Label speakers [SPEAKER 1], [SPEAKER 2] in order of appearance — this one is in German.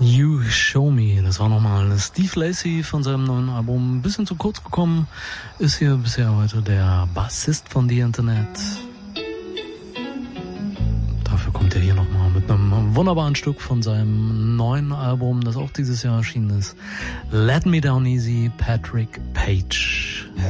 [SPEAKER 1] You Show Me, das war nochmal Steve Lacy von seinem neuen Album. Ein bisschen zu kurz gekommen, ist hier bisher heute der Bassist von The Internet. Dafür kommt er hier nochmal mit einem wunderbaren Stück von seinem neuen Album, das auch dieses Jahr erschienen ist. Let Me Down Easy, Patrick Page.